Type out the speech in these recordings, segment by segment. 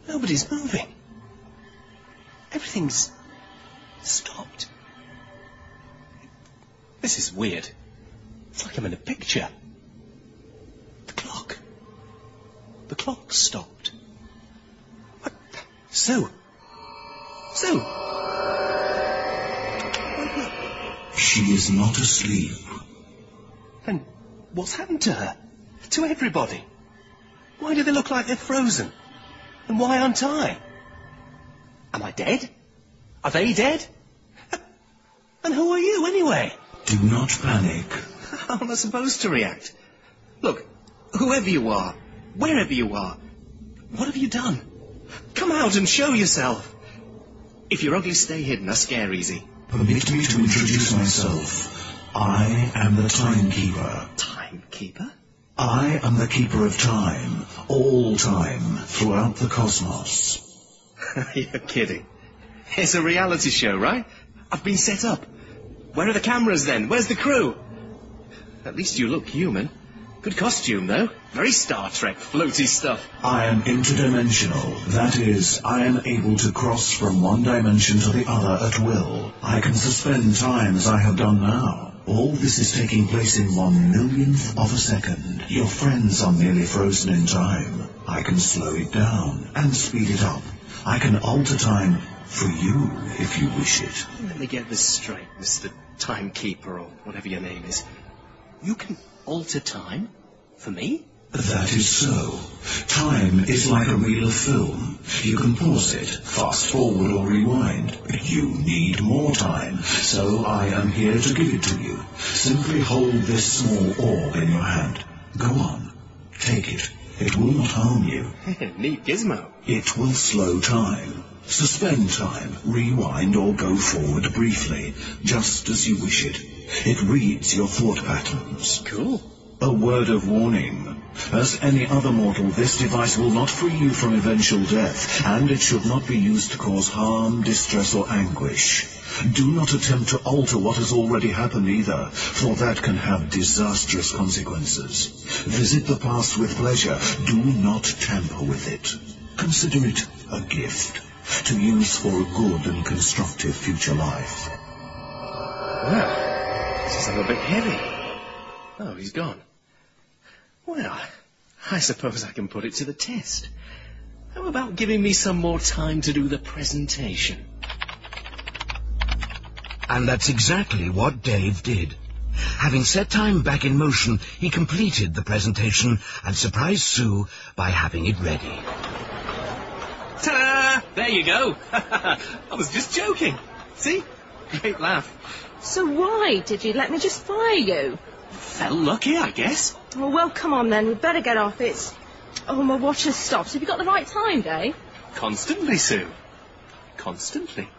Nobody's moving. Everything's stopped. This is weird. It's like I'm in a picture. The clock. The clock stopped. What? Sue. Sue. She is not asleep. Then what's happened to her? To everybody? Why do they look like they're frozen? And why aren't I? Am I dead? Are they dead? And who are you, anyway? Do not panic. How am I supposed to react? Look, whoever you are, wherever you are, what have you done? Come out and show yourself. If you're ugly, stay hidden. I scare easy. Permit me to introduce myself. I am the Timekeeper. Timekeeper? I am the keeper of time, all time, throughout the cosmos. You're kidding. It's a reality show, right? I've been set up. Where are the cameras then? Where's the crew? At least you look human. Good costume, though. Very Star Trek, floaty stuff. I am interdimensional. That is, I am able to cross from one dimension to the other at will. I can suspend time as I have done now. All this is taking place in 1/1,000,000th of a second. Your friends are merely frozen in time. I can slow it down and speed it up. I can alter time for you if you wish it. Let me get this straight, Mr. Timekeeper, or whatever your name is. You can alter time? For me? That is so. Time is like a reel of film. You can pause it, fast forward or rewind. But you need more time, so I am here to give it to you. Simply hold this small orb in your hand. Go on. Take it. It will not harm you. Neat gizmo. It will slow time. Suspend time, rewind or go forward briefly, just as you wish it. It reads your thought patterns. Cool. A word of warning. As any other mortal, this device will not free you from eventual death, and it should not be used to cause harm, distress, or anguish. Do not attempt to alter what has already happened either, for that can have disastrous consequences. Visit the past with pleasure. Do not tamper with it. Consider it a gift, to use for a good and constructive future life. Well, this is a bit heavy. Oh, he's gone. Well, I suppose I can put it to the test. How about giving me some more time to do the presentation? And that's exactly what Dave did. Having set time back in motion, he completed the presentation and surprised Sue by having it ready. Ta-da! There you go. I was just joking. See? Great laugh. So why did you let me just fire you? Fell lucky, I guess. Oh, well, come on then. We'd better get off. It's... Oh, my watch has stopped. Have you got the right time, Dave? Constantly, Sue. Constantly.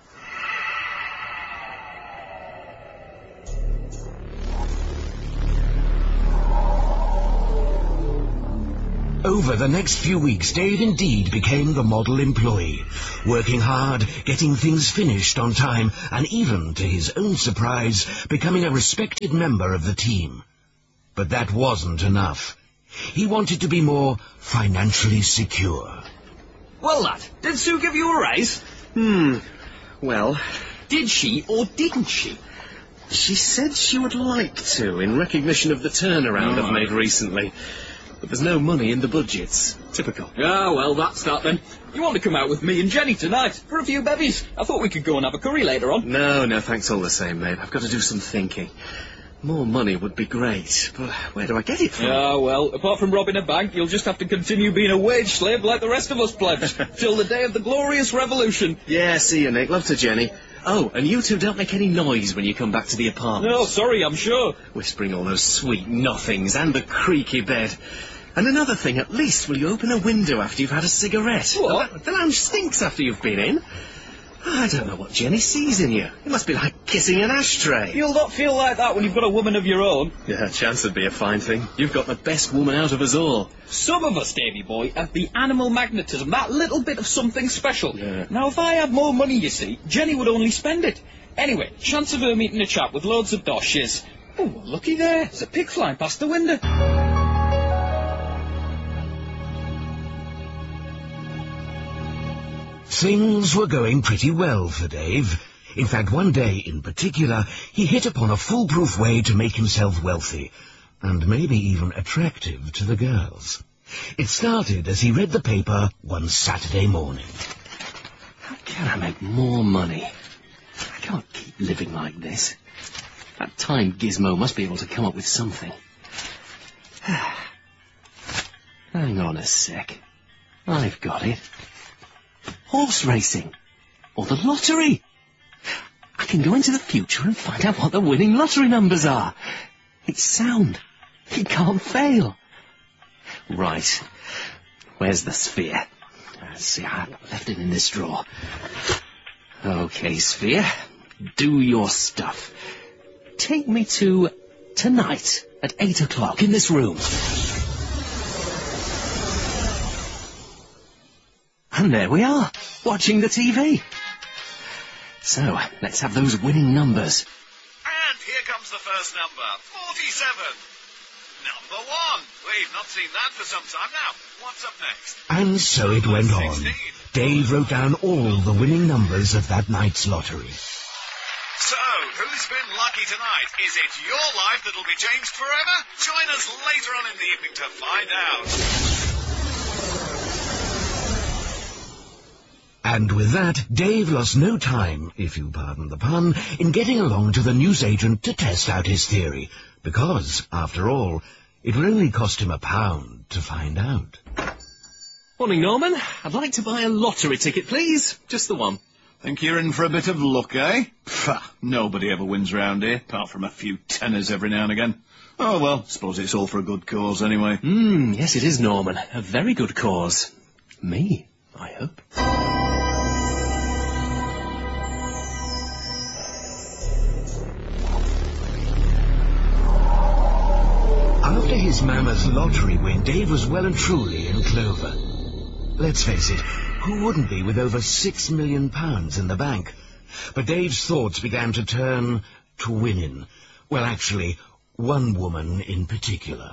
Over the next few weeks, Dave indeed became the model employee, working hard, getting things finished on time, and even, to his own surprise, becoming a respected member of the team. But that wasn't enough. He wanted to be more financially secure. Well, lad, did Sue give you a raise? Well, Did she or didn't she? she said she would like to, in recognition of the turnaround I've made recently. But there's no money in the budgets. Typical. Ah, well, that's that then. You want to come out with me and Jenny tonight for a few bevies? I thought we could go and have a curry later on. No, thanks all the same, mate. I've got to do some thinking. More money would be great, but where do I get it from? Ah, well, apart from robbing a bank, you'll just have to continue being a wage slave like the rest of us plebs, till the day of the glorious revolution. Yeah, see you, Nick. Love to Jenny. Oh, and you two don't make any noise when you come back to the apartment. No, sorry, I'm sure. Whispering all those sweet nothings and the creaky bed. And another thing, at least will you open a window after you've had a cigarette? What? The lounge stinks after you've been in. I don't know what Jenny sees in you. It must be like kissing an ashtray. You'll not feel like that when you've got a woman of your own. Yeah, chance would be a fine thing. You've got the best woman out of us all. Some of us, Davy boy, have the animal magnetism, that little bit of something special. Yeah. Now, if I had more money, you see, Jenny would only spend it. Anyway, chance of her meeting a chap with loads of dosh is... Oh, looky there. There's a pig flying past the window. Things were going pretty well for Dave. In fact, one day in particular, he hit upon a foolproof way to make himself wealthy, and maybe even attractive to the girls. It started as he read the paper one Saturday morning. How can I make more money? I can't keep living like this. That time Gizmo must be able to come up with something. Hang on a sec. I've got it. Horse racing. Or the lottery. I can go into the future and find out what the winning lottery numbers are. It's sound. It can't fail. Right. Where's the sphere? Let's see, I left it in this drawer. Okay, sphere. Do your stuff. Take me to tonight at 8 o'clock in this room. And there we are, watching the TV. So, let's have those winning numbers. And here comes the first number, 47. Number 1. We've not seen that for some time now. What's up next? And so it went on. 16. Dave wrote down all the winning numbers of that night's lottery. So, who's been lucky tonight? Is it your life that'll be changed forever? Join us later on in the evening to find out. And with that, Dave lost no time, if you pardon the pun, in getting along to the newsagent to test out his theory, because, after all, it would only cost him £1 to find out. Morning, Norman. I'd like to buy a lottery ticket, please. Just the one. Think you're in for a bit of luck, eh? Pfft, nobody ever wins round here, apart from a few tenors every now and again. Oh, well, suppose it's all for a good cause anyway. Yes, it is, Norman. A very good cause. Me, I hope. After his mammoth lottery win, Dave was well and truly in clover. Let's face it, who wouldn't be with over £6 million in the bank? But Dave's thoughts began to turn to women. Well, actually, one woman in particular.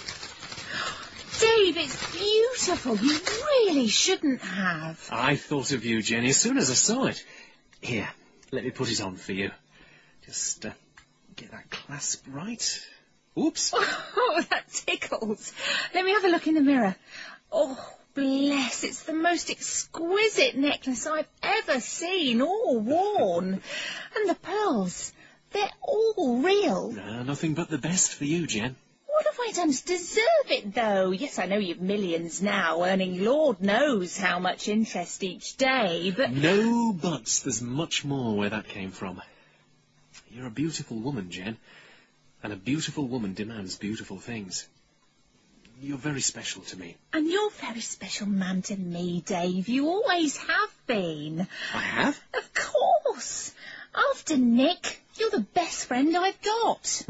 Dave, it's beautiful. You really shouldn't have. I thought of you, Jenny, as soon as I saw it. Here, let me put it on for you. Just get that clasp right. Oops. Oh, that tickles. Let me have a look in the mirror. Oh, bless, it's the most exquisite necklace I've ever seen or worn. And the pearls, they're all real. Nothing but the best for you, Jen. What have I done to deserve it, though? Yes, I know you've millions now, earning Lord knows how much interest each day, but... No buts. There's much more where that came from. You're a beautiful woman, Jen. And a beautiful woman demands beautiful things. You're very special to me. And you're a very special man to me, Dave. You always have been. I have? Of course. After Nick, you're the best friend I've got.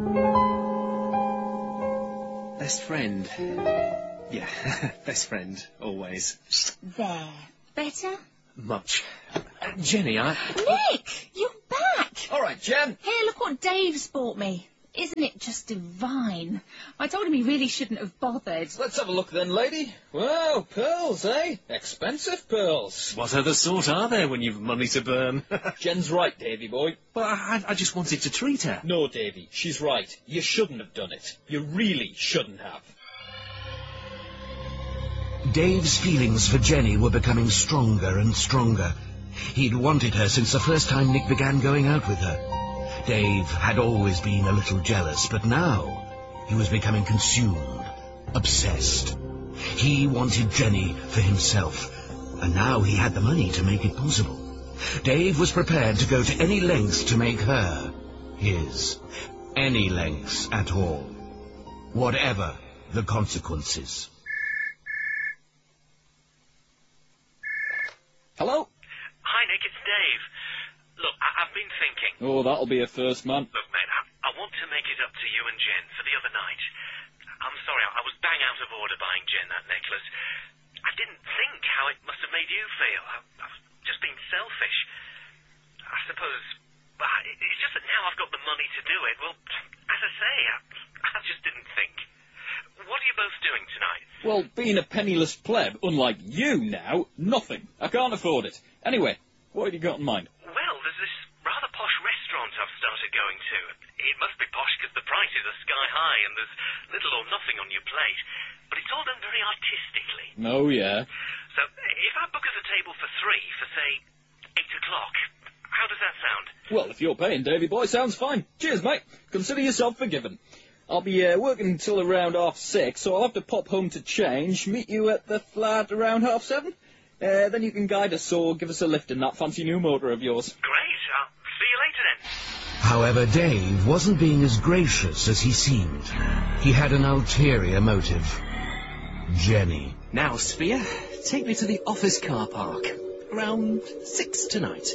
Best friend. Yeah, best friend, always. There. Better? Much. Jenny, Nick, you're back. All right, Jen. Here, look what Dave's bought me. Isn't it just divine? I told him he really shouldn't have bothered. Let's have a look then, lady. Well, pearls, eh? Expensive pearls. What other sort are there when you've money to burn? Jen's right, Davy boy. Well, I just wanted to treat her. No, Davy, she's right. You shouldn't have done it. You really shouldn't have. Dave's feelings for Jenny were becoming stronger and stronger. He'd wanted her since the first time Nick began going out with her. Dave had always been a little jealous, but now he was becoming consumed, obsessed. He wanted Jenny for himself, and now he had the money to make it possible. Dave was prepared to go to any lengths to make her his. Any lengths at all. Whatever the consequences. Hello? Hi, Nick, it's Dave. Look, I've been thinking. Oh, that'll be a first, man. Look, mate, I want to make it up to you and Jen for the other night. I'm sorry, I was bang out of order buying Jen that necklace. I didn't think how it must have made you feel. I've just been selfish. I suppose... But it's just that now I've got the money to do it. Well, as I say, I just didn't think. What are you both doing tonight? Well, being a penniless pleb, unlike you now, nothing. I can't afford it. Anyway, what have you got in mind? Well, there's this rather posh restaurant I've started going to. It must be posh because the prices are sky high and there's little or nothing on your plate. But it's all done very artistically. Oh, yeah. So, if I book us a table for 3 for, say, 8 o'clock, how does that sound? Well, if you're paying, Davy boy, sounds fine. Cheers, mate. Consider yourself forgiven. I'll be working until around 6:30, so I'll have to pop home to change, meet you at the flat around 7:30. Then you can guide us or give us a lift in that fancy new motor of yours. Great. I'll see you later then. However, Dave wasn't being as gracious as he seemed. He had an ulterior motive. Jenny. Now, Sphere, take me to the office car park. Around 6 tonight.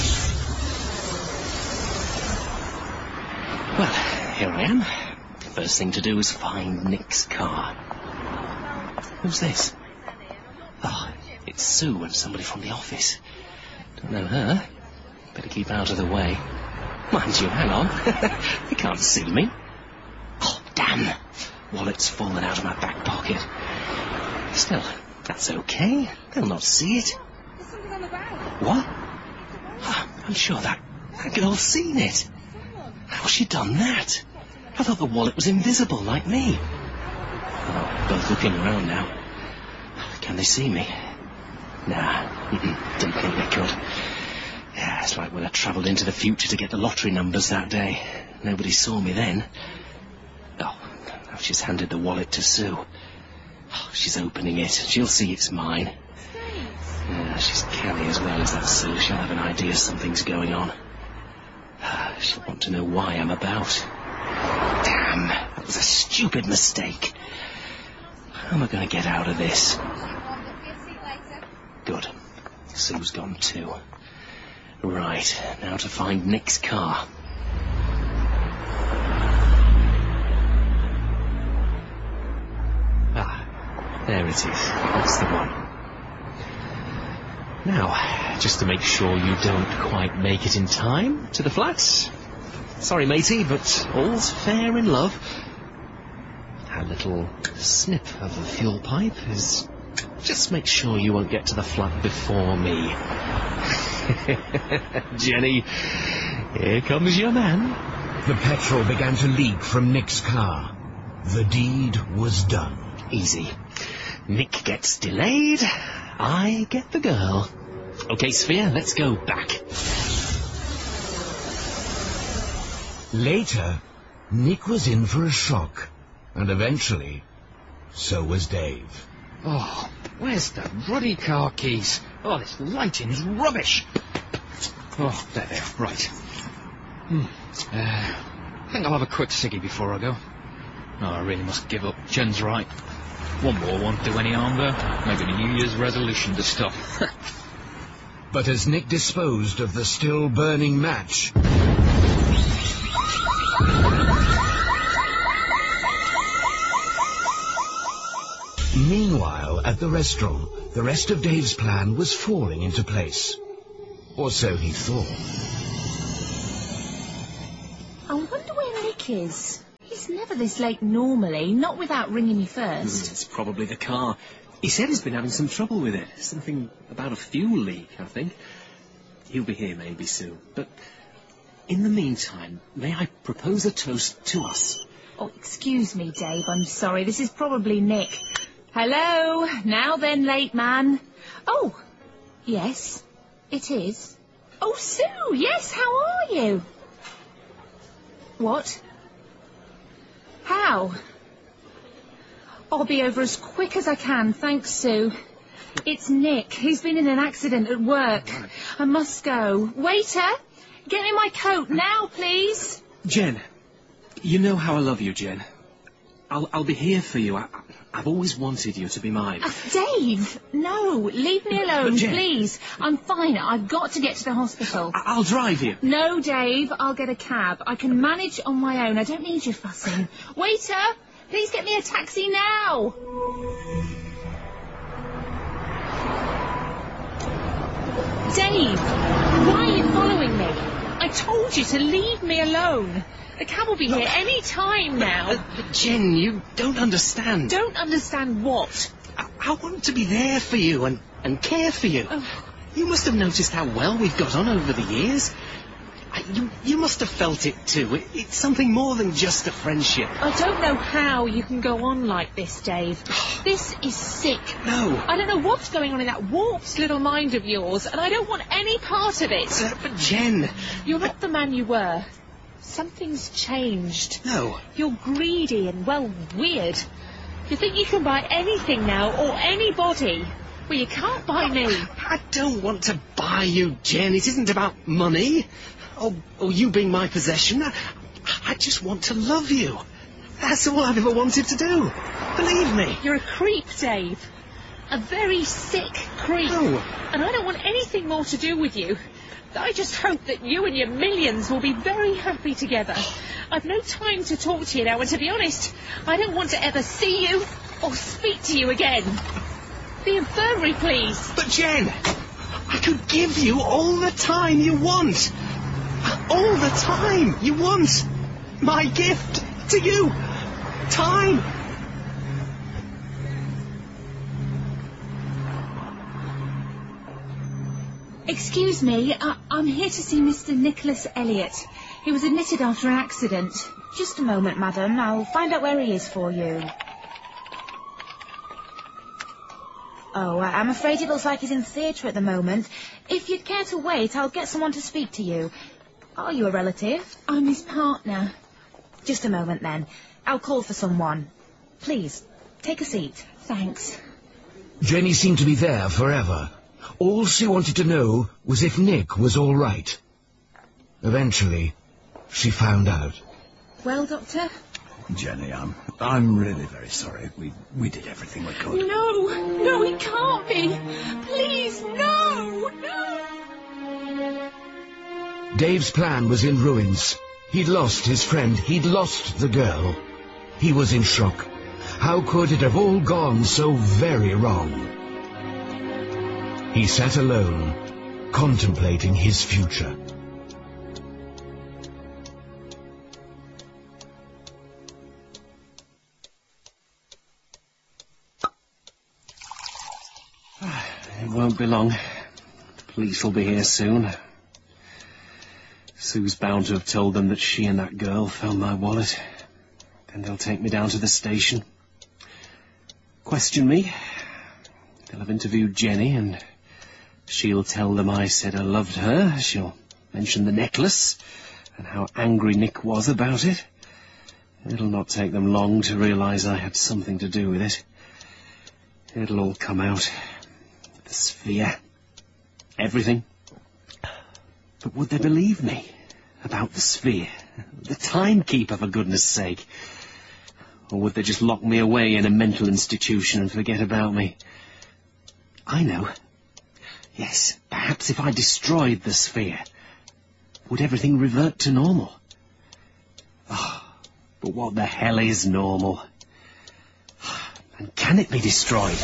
Well, here I am. First thing to do is find Nick's car. Who's this? Oh, it's Sue and somebody from the office. Don't know her. Better keep out of the way. Mind you, hang on. They can't see me. Oh, damn. Wallet's fallen out of my back pocket. Still, that's okay. They'll not see it. There's something on the ground. What? Oh, I'm sure that girl's seen it. How's she done that? I thought the wallet was invisible, like me. Oh, both looking around now. Can they see me? Nah, didn't think they could. Yeah, it's like when I travelled into the future to get the lottery numbers that day. Nobody saw me then. Oh, now she's handed the wallet to Sue. Oh, she's opening it. She'll see it's mine. Yeah, she's canny as well as that Sue. She'll have an idea something's going on. She'll want to know why I'm about. Damn, that was a stupid mistake. How am I going to get out of this? Good. Sue's gone too. Right, now to find Nick's car. Ah, there it is. That's the one. Now, just to make sure you don't quite make it in time to the flats. Sorry, matey, but all's fair in love. A little snip of the fuel pipe is... Just make sure you won't get to the flat before me. Jenny, here comes your man. The petrol began to leak from Nick's car. The deed was done. Easy. Nick gets delayed, I get the girl. Okay, Sphere, let's go back. Later, Nick was in for a shock. And eventually, so was Dave. Oh, where's the ruddy car keys? Oh, this lighting's rubbish. Oh, there they are. Right. I think I'll have a quick ciggy before I go. Oh, I really must give up. Jen's right. One more won't do any harm, though. Maybe a New Year's resolution to stop. But as Nick disposed of the still-burning match... Meanwhile, at the restaurant, the rest of Dave's plan was falling into place. Or so he thought. I wonder where Nick is. He's never this late normally, not without ringing me first. It's probably the car. He said he's been having some trouble with it. Something about a fuel leak, I think. He'll be here maybe soon. But in the meantime, may I propose a toast to us? Oh, excuse me, Dave, I'm sorry. This is probably Nick. Hello? Now then, late man. Oh, yes, it is. Oh, Sue, yes, how are you? What? How? I'll be over as quick as I can, thanks, Sue. It's Nick. He's been in an accident at work. I must go. Waiter, get me my coat now, please. Jen, you know how I love you, Jen. I'll be here for you. I've always wanted you to be mine. Dave, no, leave me alone, Jen. please. I'm fine. I've got to get to the hospital. I'll drive you. No, Dave, I'll get a cab. I can manage on my own. I don't need you fussing. Waiter, please get me a taxi now. Dave, why are you following me? I I told you to leave me alone. The cab will be here any time now. But Jen, you don't understand. Don't understand what? I want to be there for you and care for you. Oh. You must have noticed how well we've got on over the years. You must have felt it too. It's something more than just a friendship. I don't know how you can go on like this, Dave. This is sick. No. I don't know what's going on in that warped little mind of yours, and I don't want any part of it. But Jen... You're not the man you were. Something's changed. No. You're greedy and, well, weird. You think you can buy anything now, or anybody. Well, you can't buy me. I don't want to buy you, Jen. It isn't about money. Or you being my possession. I just want to love you. That's all I've ever wanted to do. Believe me. You're a creep, Dave. A very sick creep. No. And I don't want anything more to do with you. I just hope that you and your millions will be very happy together. I've no time to talk to you now, and to be honest, I don't want to ever see you or speak to you again. The infirmary, please. But Jen, I could give you all the time you want. All the time you want. My gift to you. Time. Excuse me, I'm here to see Mr. Nicholas Elliot. He was admitted after an accident. Just a moment, madam. I'll find out where he is for you. Oh, I'm afraid it looks like he's in theatre at the moment. If you'd care to wait, I'll get someone to speak to you. Are you a relative? I'm his partner. Just a moment, then. I'll call for someone. Please, take a seat. Thanks. Jenny seemed to be there forever. All she wanted to know was if Nick was all right. Eventually, she found out. Well, Doctor? Jenny, I'm really very sorry. We did everything we could. No, it can't be. Please, no. Dave's plan was in ruins. He'd lost his friend. He'd lost the girl. He was in shock. How could it have all gone so very wrong? He sat alone, contemplating his future. It won't be long. The police will be here soon. Sue's bound to have told them that she and that girl found my wallet. Then they'll take me down to the station. Question me. They'll have interviewed Jenny, and she'll tell them I said I loved her. She'll mention the necklace, and how angry Nick was about it. It'll not take them long to realise I had something to do with it. It'll all come out. The sphere. Everything. But would they believe me about the sphere? The timekeeper, for goodness sake. Or would they just lock me away in a mental institution and forget about me? I know. Yes, perhaps if I destroyed the sphere, would everything revert to normal? Oh, but what the hell is normal? And can it be destroyed?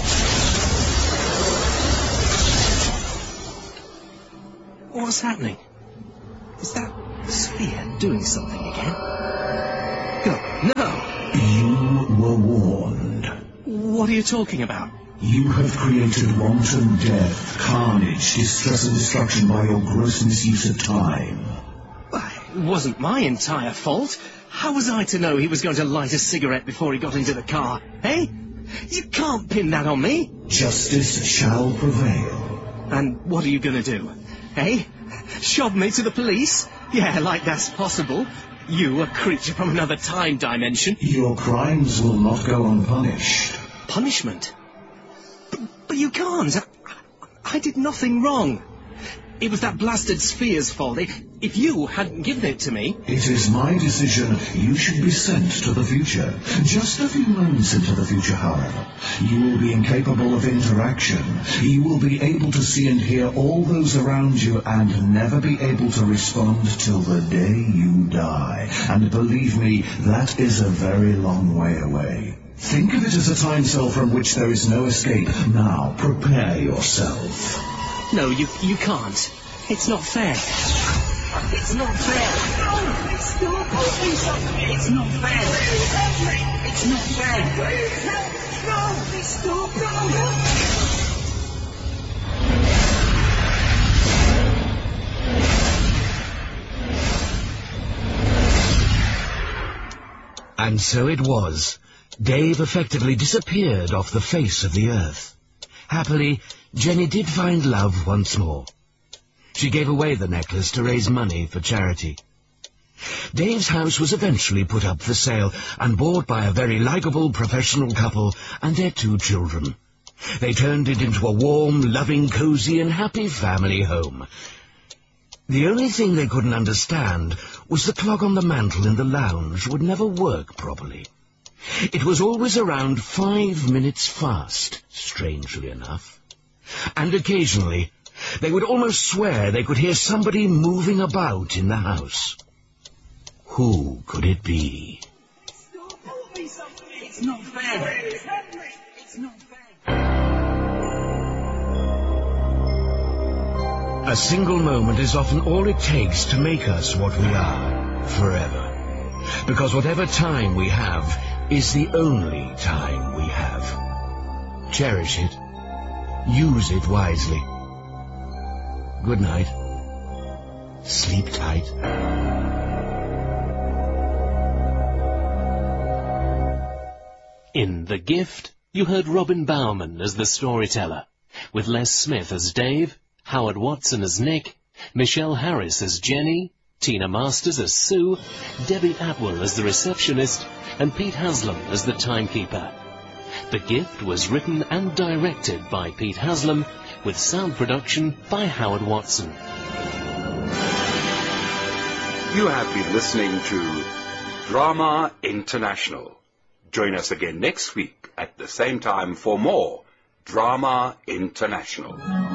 What's happening? Is that sphere doing something again? No. You were warned. What are you talking about? You have created wanton death, carnage, distress and destruction by your gross misuse of time. It wasn't my entire fault. How was I to know he was going to light a cigarette before he got into the car? Eh? You can't pin that on me. Justice shall prevail. And what are you going to do? Eh? Shove me to the police? Yeah, like that's possible. You, a creature from another time dimension. Your crimes will not go unpunished. Punishment? But you can't. I did nothing wrong. It was that blasted sphere's fault. If you hadn't given it to me... It is my decision you should be sent to the future. Just a few moments into the future, however. You will be incapable of interaction. You will be able to see and hear all those around you and never be able to respond till the day you die. And believe me, that is a very long way away. Think of it as a time cell from which there is no escape. Now, prepare yourself. No, you can't. It's not fair. It's not fair. No, stop. It's not fair. It's not fair. No, stop. No. And so it was. Dave effectively disappeared off the face of the earth. Happily, Jenny did find love once more. She gave away the necklace to raise money for charity. Dave's house was eventually put up for sale and bought by a very likeable professional couple and their 2 children. They turned it into a warm, loving, cosy and happy family home. The only thing they couldn't understand was the clock on the mantel in the lounge would never work properly. It was always around 5 minutes fast, strangely enough. And occasionally, they would almost swear they could hear somebody moving about in the house. Who could it be? It's not fair. It's not fair. A single moment is often all it takes to make us what we are, forever. Because whatever time we have is the only time we have. Cherish it. Use it wisely. Good night. Sleep tight. In The Gift, you heard Robin Bauman as the storyteller, with Les Smith as Dave, Howard Watson as Nick, Michelle Harris as Jenny, Tina Masters as Sue, Debbie Atwell as the receptionist, and Pete Haslam as the timekeeper. The Gift was written and directed by Pete Haslam, with sound production by Howard Watson. You have been listening to Drama International. Join us again next week at the same time for more Drama International.